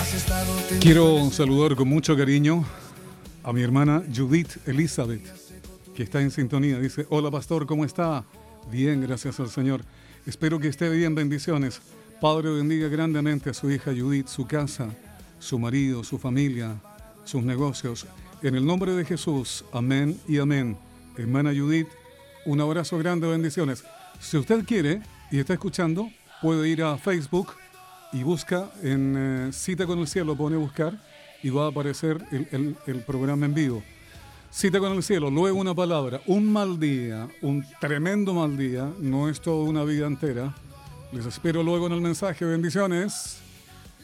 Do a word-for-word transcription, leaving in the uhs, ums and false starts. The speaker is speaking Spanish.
Quiero saludar con mucho cariño a mi hermana Judith Elizabeth, que está en sintonía. Dice: hola pastor, ¿cómo está? Bien, gracias al Señor. Espero que esté bien, bendiciones. Padre, bendiga grandemente a su hija Judith, su casa, su marido, su familia, sus negocios. En el nombre de Jesús, amén y amén. Hermana Judith, un abrazo grande, bendiciones. Si usted quiere y está escuchando, puede ir a Facebook y busca en eh, Cita con el Cielo, pone buscar y va a aparecer el, el, el programa en vivo. Cita con el Cielo, luego una palabra, un mal día, un tremendo mal día, no es toda una vida entera. Les espero luego en el mensaje, bendiciones.